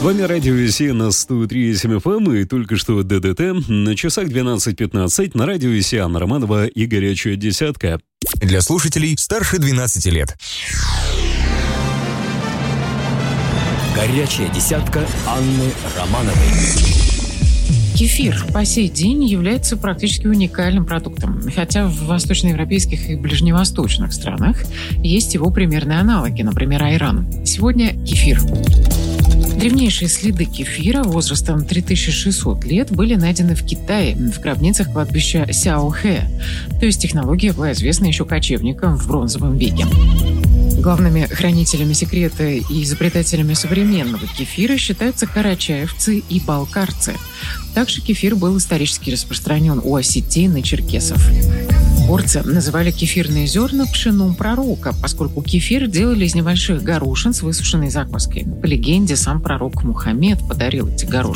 С вами Радио Весье на 103.7 FM и только что ДДТ. На часах 12:15 на Радио Весье Анна Романова и «Горячая десятка». Для слушателей старше 12 лет. «Горячая десятка» Анны Романовой. Кефир по сей день является практически уникальным продуктом, хотя в восточноевропейских и ближневосточных странах есть его примерные аналоги, например, айран. Сегодня кефир. Древнейшие следы кефира возрастом 3600 лет были найдены в Китае, в гробницах кладбища Сяохэ. То есть технология была известна еще кочевникам в бронзовом веке. Главными хранителями секрета и изобретателями современного кефира считаются карачаевцы и балкарцы. Также кефир был исторически распространен у осетин и черкесов. Горцы называли кефирные зерна пшеном пророка, поскольку кефир делали из небольших горошин с высушенной закваской. По легенде, сам пророк Мухаммед подарил эти горошины